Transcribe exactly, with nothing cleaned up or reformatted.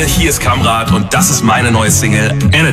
hier ist Kamrat und das ist meine neue Single Energy.